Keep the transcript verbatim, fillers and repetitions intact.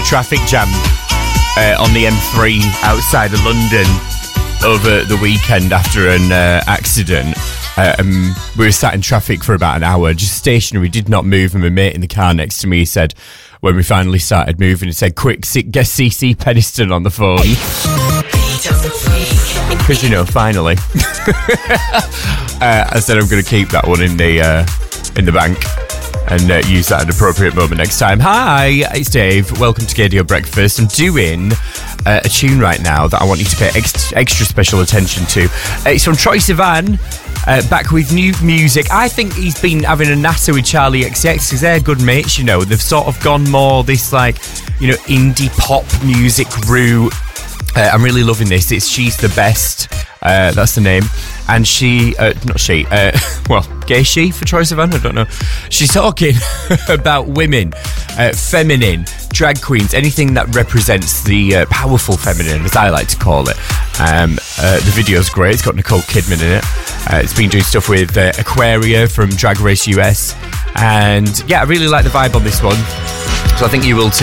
traffic jam uh, on the M three outside of London over the weekend after an uh, accident. Uh, um, we were sat in traffic for about an hour, just stationary, did not move, and my mate in the car next to me said, when we finally started moving, he said, quick, get C C Peniston on the phone. Because, you know, finally. uh, I said I'm going to keep that one in the uh, in the bank and uh, use that at an appropriate moment next time. Hi, it's Dave. Welcome to Gaydio Breakfast. I'm doing uh, a tune right now that I want you to pay ex- extra special attention to. Uh, it's from Troye Sivan, uh, back with new music. I think he's been having a natter with Charlie X C X because they're good mates, you know. They've sort of gone more this, like, you know, indie pop music route. Uh, I'm really loving this. It's She's the Best. Uh, that's the name. And she, uh, not she, uh, well, gay she for Troye Sivan? I don't know. She's talking about women, uh, feminine, drag queens, anything that represents the uh, powerful feminine, as I like to call it. Um, uh, the video's great. It's got Nicole Kidman in it. Uh, it's been doing stuff with uh, Aquaria from Drag Race U S. And yeah, I really like the vibe on this one. So I think you will too.